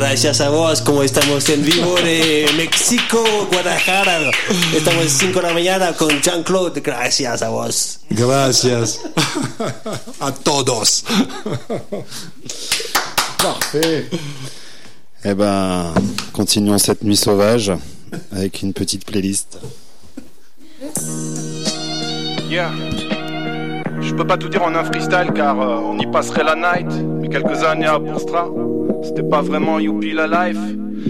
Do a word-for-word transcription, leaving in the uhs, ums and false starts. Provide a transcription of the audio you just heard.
gracias a vos, como estamos en vivo de México, Guadalajara. Estamos cinco de la mañana con Jean-Claude, gracias a vos. Gracias a todos. Parfait. Eh ben, continuons cette nuit sauvage avec une petite playlist. Yeah. Je peux pas tout dire en un freestyle car euh, on y passerait la night. Mais quelques années à Boustra, c'était pas vraiment youpi la life.